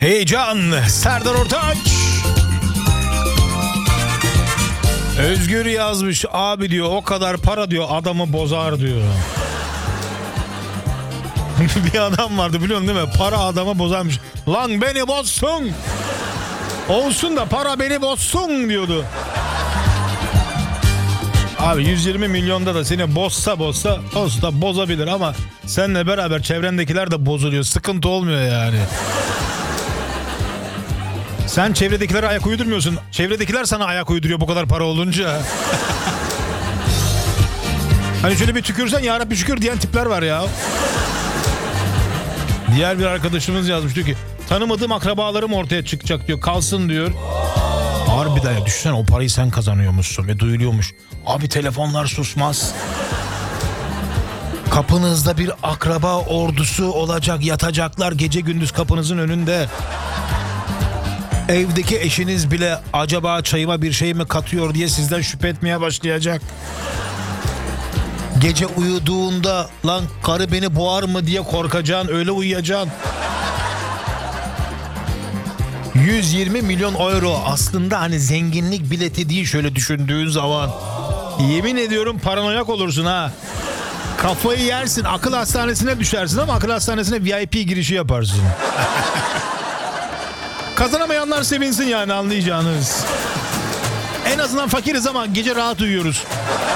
Heyecan, Serdar Ortaç. Özgür yazmış, abi diyor o kadar para diyor adamı bozar diyor. Bir adam vardı biliyorsun değil mi? Para adamı bozarmış. Lan beni bozsun. Olsun da para beni bozsun diyordu. Abi 120 milyonda da seni bozsa bozabilir ama seninle beraber çevrendekiler de bozuluyor. Sıkıntı olmuyor yani. Sen çevredekilere ayak uydurmuyorsun. Çevredekiler sana ayak uyduruyor bu kadar para olunca. Hani şöyle bir tükürsen ya Rabbi şükür diyen tipler var ya. Diğer bir arkadaşımız yazmış diyor ki tanımadığım akrabalarım ortaya çıkacak diyor. Kalsın diyor. Harbiden ya düşünsene o parayı sen kazanıyormuşsun ve duyuluyormuş. Abi telefonlar susmaz. Kapınızda bir akraba ordusu olacak. Yatacaklar gece gündüz kapınızın önünde. Evdeki eşiniz bile acaba çayıma bir şey mi katıyor diye sizden şüphe etmeye başlayacak. Gece uyuduğunda lan karı beni boğar mı diye korkacaksın, öyle uyuyacaksın. 120 milyon euro aslında hani zenginlik bileti değil şöyle düşündüğün zaman. Yemin ediyorum paranoyak olursun ha. Kafayı yersin, akıl hastanesine düşersin ama akıl hastanesine VIP girişi yaparsın. Kazanamayanlar sevinsin yani anlayacağınız. En azından fakiriz ama gece rahat uyuyoruz.